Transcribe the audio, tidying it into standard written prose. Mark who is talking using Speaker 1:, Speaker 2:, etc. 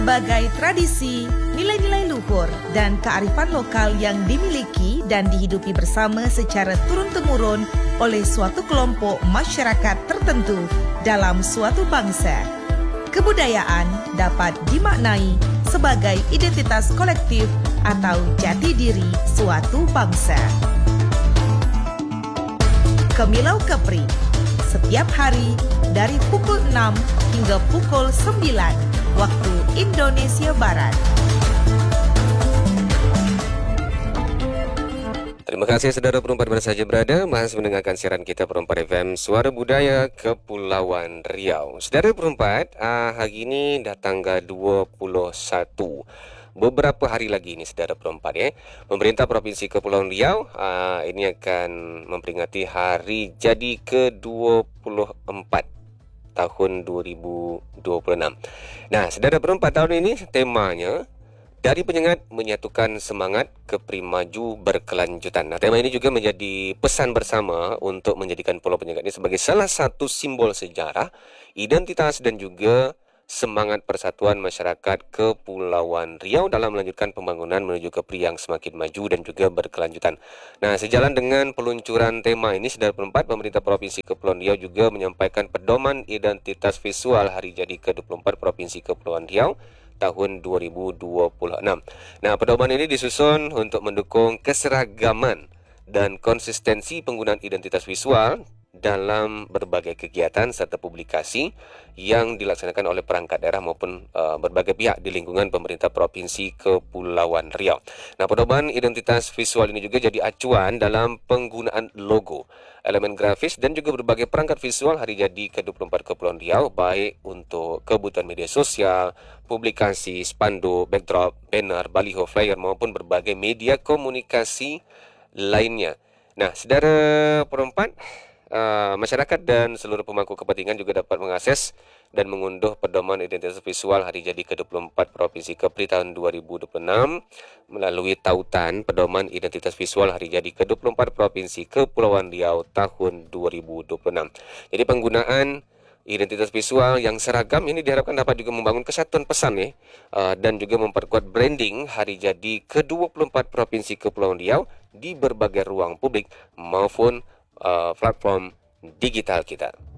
Speaker 1: Sebagai tradisi, nilai-nilai luhur dan kearifan lokal yang dimiliki dan dihidupi bersama secara turun-temurun oleh suatu kelompok masyarakat tertentu dalam suatu bangsa. Kebudayaan dapat dimaknai sebagai identitas kolektif atau jati diri suatu bangsa. Kemilau Kepri, setiap hari dari pukul 6 hingga pukul 9 waktu Indonesia Barat.
Speaker 2: Terima kasih saudara Perempat mana saja berada, masih mendengarkan siaran kita Perempat FM Suara Budaya Kepulauan Riau. Saudara Perempat, hari ini dah tanggal 21. Beberapa hari lagi ini saudara Perempat pemerintah Provinsi Kepulauan Riau ini akan memperingati hari jadi ke-24 tahun 2026. Nah, saudara Perempat, tahun ini temanya dari penyengat menyatukan semangat Kepri maju berkelanjutan. Nah, tema ini juga menjadi pesan bersama untuk menjadikan Pulau Penyengat ini sebagai salah satu simbol sejarah, identitas dan juga semangat persatuan masyarakat Kepulauan Riau dalam melanjutkan pembangunan menuju Kepri yang semakin maju dan juga berkelanjutan. Nah, sejalan dengan peluncuran tema ini, saudara Perempat, pemerintah Provinsi Kepulauan Riau juga menyampaikan pedoman identitas visual hari jadi ke-24 Provinsi Kepulauan Riau tahun 2026. Nah, pedoman ini disusun untuk mendukung keseragaman dan konsistensi penggunaan identitas visual dalam berbagai kegiatan serta publikasi yang dilaksanakan oleh perangkat daerah maupun berbagai pihak di lingkungan pemerintah Provinsi Kepulauan Riau. Nah, pedoman identitas visual ini juga jadi acuan dalam penggunaan logo, elemen grafis dan juga berbagai perangkat visual hari jadi ke-24 Kepulauan Riau, baik untuk kebutuhan media sosial, publikasi, spanduk, backdrop, banner, baliho, flyer maupun berbagai media komunikasi lainnya. Nah, saudara Perempat, masyarakat dan seluruh pemangku kepentingan juga dapat mengakses dan mengunduh pedoman identitas visual hari jadi ke-24 Provinsi Kepri tahun 2026 melalui tautan pedoman identitas visual hari jadi ke-24 Provinsi Kepulauan Riau tahun 2026. Jadi penggunaan identitas visual yang seragam ini diharapkan dapat juga membangun kesatuan pesan dan juga memperkuat branding hari jadi ke-24 Provinsi Kepulauan Riau di berbagai ruang publik maupun platform digital kita.